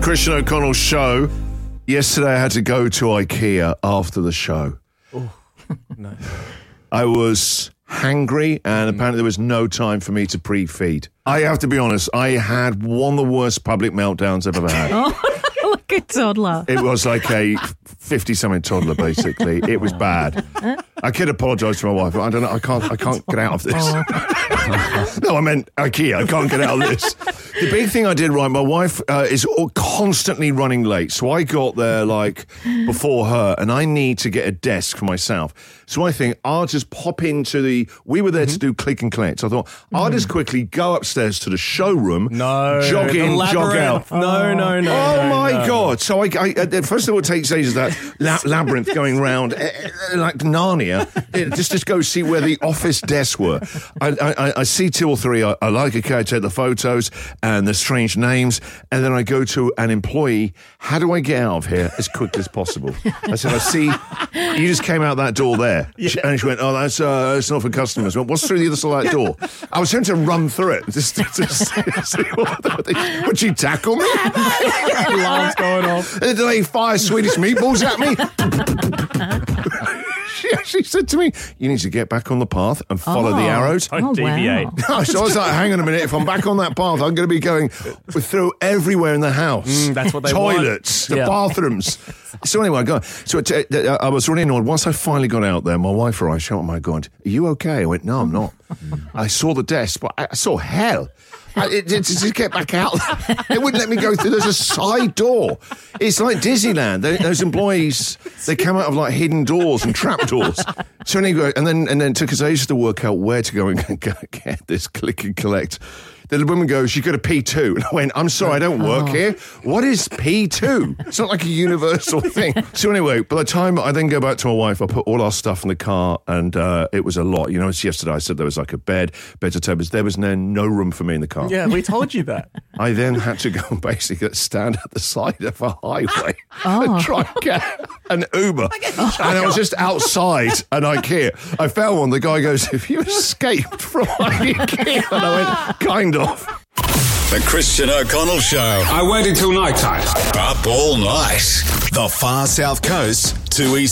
Christian O'Connell show. Yesterday I had to go to IKEA after the show. Oh, no. I was hangry and apparently there was no time for me to pre-feed. I have to be honest, I had one of the worst public meltdowns I've ever had. Oh, like a toddler. It was like a 50-something toddler, basically. It was bad. I could apologise to my wife, but I don't know. I can't get out of this. No, I meant IKEA. I can't get out of this. The big thing I did right, my wife is constantly running late. So I got there like before her and I need to get a desk for myself. So I think I'll just pop into we were there to do click and collect. So I thought I'll just quickly go upstairs to the showroom, jog in, jog out. No. Oh my God. So I first of all, it takes ages that labyrinth going round like Narnia. Just go see where the office desks were. I see two or three. I like it. I take the photos and the strange names, and then I go to an employee. How do I get out of here as quickly as possible? I said, I see you just came out that door there. Yeah. And she went, oh, that's not for customers. I went, what's through the other side of that door? I was trying to run through it. Would you tackle me? Alarms going off. Did they fire Swedish meatballs at me? She actually said to me, you need to get back on the path and follow the arrows. Don't deviate. Wow. So I was like, hang on a minute. If I'm back on that path, I'm going to be going through everywhere in the house. That's what they Toilets, want. the bathrooms. So anyway, I was really annoyed. Once I finally got out there, my wife arrived. She went, oh my God, are you okay? I went, no, I'm not. I saw the desk, but I saw hell. It just get back out. It wouldn't let me go through. There's a side door. It's like Disneyland. Those employees, they come out of like hidden doors and trap doors. So anyway, and then it took us ages to work out where to go and get this click and collect. Then the woman goes, you go to P2. And I went, I'm sorry, I don't work here. What is P2? It's not like a universal thing. So anyway, by the time I then go back to my wife, I put all our stuff in the car and it was a lot. You know, it's yesterday I said there was like a beds and tables. There was no room for me in the car. Yeah, we told you that. I then had to go and basically stand at the side of a highway and try and get an Uber. And I was just outside an IKEA. I found one. The guy goes, have you escaped from IKEA? And I went, kind of. The Christian O'Connell Show. I waited till night time. Up all night. The far south coast to east.